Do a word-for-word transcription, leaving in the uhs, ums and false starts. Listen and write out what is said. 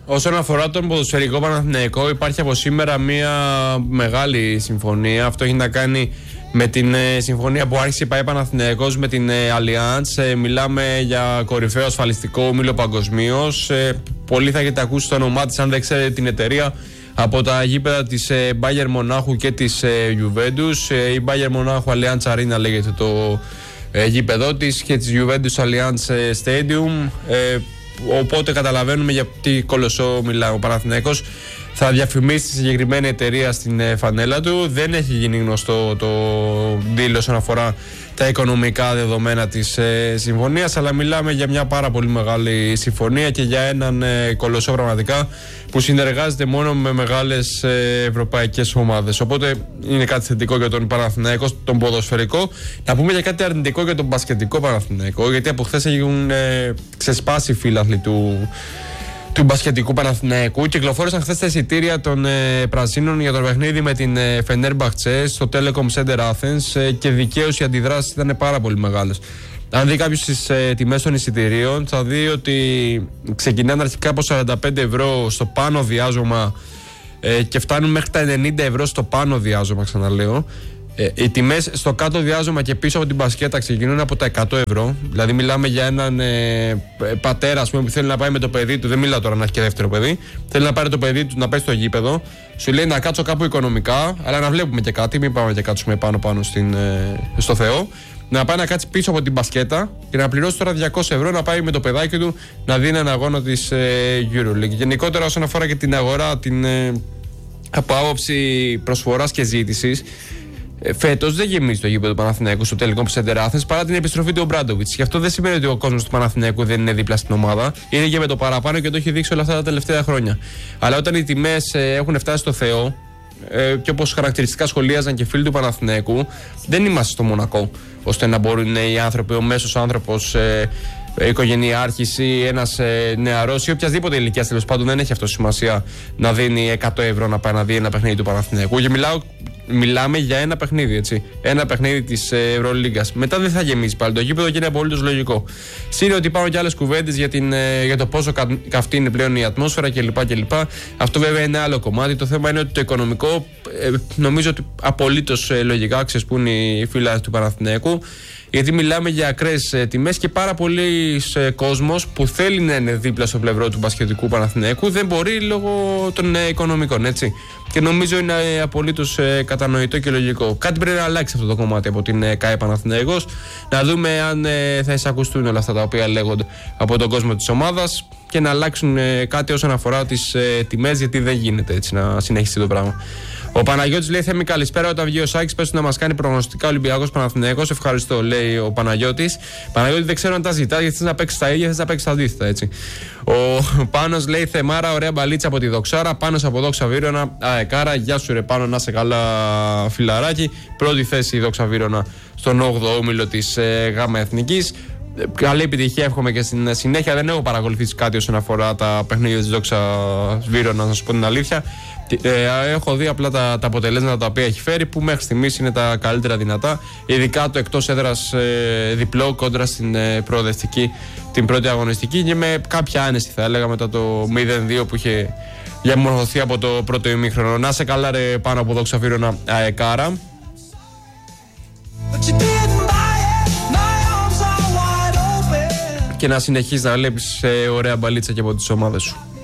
Όσον αφορά τον ποδοσφαιρικό Παναθηναϊκό, υπάρχει από σήμερα μια μεγάλη συμφωνία. Αυτό έχει να κάνει με την ε, συμφωνία που άρχισε η ΠΑΕ Παναθηναϊκός με την ε, Allianz. Ε, μιλάμε για κορυφαίο ασφαλιστικό όμιλο παγκοσμίως. Ε, πολλοί θα έχετε ακούσει το όνομά της, αν δεν ξέρετε την εταιρεία, από τα γήπεδα της ε, Bayern Μονάχου και της ε, Juventus. Ε, η Bayern Μονάχου Allianz Arena λέγεται το ε, γήπεδο της, και της Juventus Allianz Stadium. Ε, Οπότε καταλαβαίνουμε για τι κολοσσό μιλάω. Ο Παναθηναϊκός θα διαφημίσει τη συγκεκριμένη εταιρεία στην φανέλα του. Δεν έχει γίνει γνωστό το deal όσον αφορά τα οικονομικά δεδομένα της ε, συμφωνίας, αλλά μιλάμε για μια πάρα πολύ μεγάλη συμφωνία και για έναν ε, κολοσσό πραγματικά που συνεργάζεται μόνο με μεγάλες ε, ευρωπαϊκές ομάδες. Οπότε είναι κάτι θετικό για τον Παναθηναϊκό, τον ποδοσφαιρικό. Να πούμε για κάτι αρνητικό για τον μπασκετικό Παναθηναϊκό, γιατί από χθες έχουν ε, ξεσπάσει οι φίλαθλοι του του μπασκετικού Παναθηναϊκού. Κυκλοφόρησαν χθες τα εισιτήρια των ε, Πρασίνων για το παιχνίδι με την ε, Φενέρμπαχτσε στο Telecom Center Athens ε, και δικαίως οι αντιδράσεις ήταν πάρα πολύ μεγάλες. Αν δει κάποιος τις ε, τιμές των εισιτηρίων, θα δει ότι ξεκινάνε αρχικά από σαράντα πέντε ευρώ στο πάνω διάζωμα ε, και φτάνουν μέχρι τα ενενήντα ευρώ στο πάνω διάζωμα, ξαναλέω. Ε, οι τιμές στο κάτω διάζωμα και πίσω από την μπασκέτα ξεκινούν από τα εκατό ευρώ. Δηλαδή, μιλάμε για έναν ε, πατέρα, ας πούμε, που θέλει να πάει με το παιδί του. Δεν μιλάω τώρα να έχει και δεύτερο παιδί. Θέλει να πάρει το παιδί του να πάει στο γήπεδο. Σου λέει να κάτσω κάπου οικονομικά, αλλά να βλέπουμε και κάτι. Μην πάμε και κάτσουμε πάνω-πάνω στην, ε, στο Θεό. Να πάει να κάτσει πίσω από την μπασκέτα και να πληρώσει τώρα διακόσια ευρώ να πάει με το παιδάκι του να δει έναν αγώνα της ε, EuroLeague. Γενικότερα, όσον αφορά και την αγορά, την, ε, από άποψη προσφοράς και ζήτησης. Φέτος δεν γεμίζει το γήπεδο του Παναθηναϊκού στο Telecom Center Athens παρά την επιστροφή του Ομπράντοβιτς. Γι' αυτό δεν σημαίνει ότι ο κόσμος του Παναθηναϊκού δεν είναι δίπλα στην ομάδα. Είναι και με το παραπάνω και το έχει δείξει όλα αυτά τα τελευταία χρόνια. Αλλά όταν οι τιμές ε, έχουν φτάσει στο Θεό, ε, και όπως χαρακτηριστικά σχολίαζαν και φίλοι του Παναθηναϊκού, δεν είμαστε στο Μονακό ώστε να μπορούν οι άνθρωποι, ο μέσος άνθρωπος, ε, οικογενειάρχης ή ένας ε, νεαρός ή οποιασδήποτε ηλικία, τέλος πάντων, δεν έχει αυτό σημασία, να δίνει εκατό ευρώ να πάει να δει ένα παιχνίδι του Παναθηναϊκού. Και μιλάω Μιλάμε για ένα παιχνίδι, έτσι. Ένα παιχνίδι της Ευρωλίγκας. Μετά δεν θα γεμίσει πάλι το γήπεδο και είναι απολύτως λογικό. Σύν ότι υπάρχουν και άλλες κουβέντες για, για το πόσο κα, καυτή είναι πλέον η ατμόσφαιρα κλπ. κλπ. Αυτό βέβαια είναι άλλο κομμάτι. Το θέμα είναι ότι το οικονομικό, ε, νομίζω ότι απολύτως ε, λογικά ξεσπούν οι φίλοι του Παναθηναϊκού. Γιατί μιλάμε για ακραίες ε, τιμές και πάρα πολλοί ε, κόσμος που θέλει να είναι δίπλα στο πλευρό του μπασκετικού Παναθηναϊκού δεν μπορεί λόγω των ε, οικονομικών, έτσι. Και νομίζω είναι ε, απολύτως ε, κατανοητό και λογικό. Κάτι πρέπει να αλλάξει αυτό το κομμάτι από την ε, ΚΑΕ Παναθηναϊκός. Να δούμε αν ε, θα εισακουστούν όλα αυτά τα οποία λέγονται από τον κόσμο της ομάδας και να αλλάξουν ε, κάτι όσον αφορά τις ε, τιμές, γιατί δεν γίνεται έτσι να συνεχιστεί το πράγμα. Ο Παναγιώτης λέει: Θέμη, καλησπέρα. Όταν βγει ο Σάκης, πες του να μας κάνει προγνωστικά Ολυμπιακός Παναθηναϊκός. Ευχαριστώ, λέει ο Παναγιώτης. Παναγιώτη, δεν ξέρω αν τα ζητά, γιατί θες να παίξεις τα ίδια, θες να παίξεις τα αντίθετα, έτσι. Ο Πάνος λέει: Θεμάρα, ωραία μπαλίτσα από τη Δοξάρα. Πάνος από Δόξα Βύρωνα. Αεκάρα, γεια σου, ρε Πάνο, να σε καλά, φιλαράκι. Πρώτη θέση η Δόξα Βύρωνα στον όγδοο όμιλο της ε, ΓΑΜΑ Εθνικής. Καλή επιτυχία, εύχομαι και στην συνέχεια. Δεν έχω παρακολουθήσει κάτι όσον αφορά τα παιχνίδια της Δόξα Βύρωνα, να σου πω την αλήθεια. Ε, έχω δει απλά τα, τα αποτελέσματα τα οποία έχει φέρει, που μέχρι στιγμής είναι τα καλύτερα δυνατά. Ειδικά το εκτός έδρας ε, διπλό κόντρα στην ε, προοδευτική, την πρώτη αγωνιστική, και με κάποια άνεση, θα έλεγα, μετά το μηδέν δύο που είχε διαμορφωθεί από το πρώτο ημίχρονο. Να σε καλά, ρε Πάνω από Δόξα Βύρωνα, αεκάρα. Και να συνεχίσεις να βλέπεις ε, ωραία μπαλίτσα και από τις ομάδες σου.